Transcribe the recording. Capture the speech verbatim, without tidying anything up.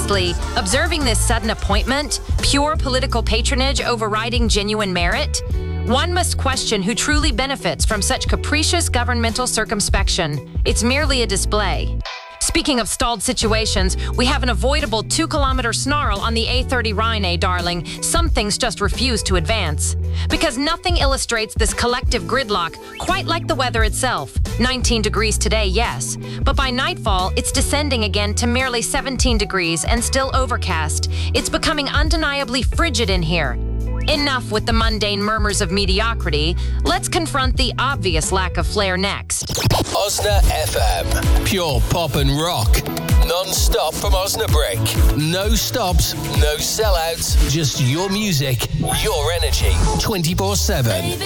Honestly, observing this sudden appointment, pure political patronage overriding genuine merit, one must question who truly benefits from such capricious governmental circumspection. It's merely a display. Speaking of stalled situations, we have an avoidable two-kilometer snarl on the A thirty Rhine, eh, darling? Some things just refuse to advance. Because nothing illustrates this collective gridlock quite like the weather itself. nineteen degrees today, yes. But by nightfall, it's descending again to merely seventeen degrees and still overcast. It's becoming undeniably frigid in here. Enough with the mundane murmurs of mediocrity. Let's confront the obvious lack of flair next. Osna F M. Pure pop and rock. Non-stop from Osnabrück. No stops, no sellouts. Just your music, your energy. twenty-four seven.